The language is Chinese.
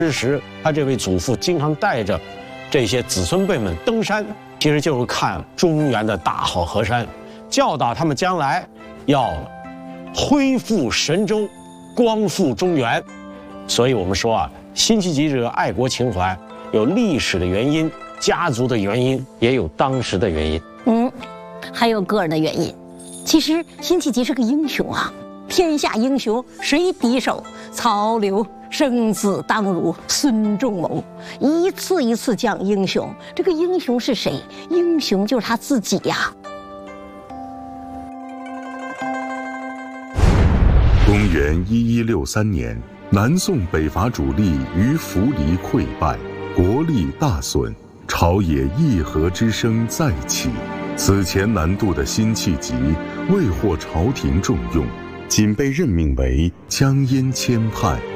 之时，他这位祖父经常带着这些子孙辈们登山，其实就是看中原的大好河山，教导他们将来要恢复神州，光复中原。所以我们说啊，辛弃疾这个爱国情怀有历史的原因，家族的原因，也有当时的原因。 还有个人的原因。其实辛弃疾是个英雄啊，天下英雄谁敌手？曹刘生子当如孙仲谋，一次一次讲英雄。这个英雄是谁？英雄就是他自己呀。 公元1163年，南宋北伐主力于涪陵溃败，国力大损，朝野议和之声再起。此前南渡的辛弃疾未获朝廷重用，仅被任命为江阴签判。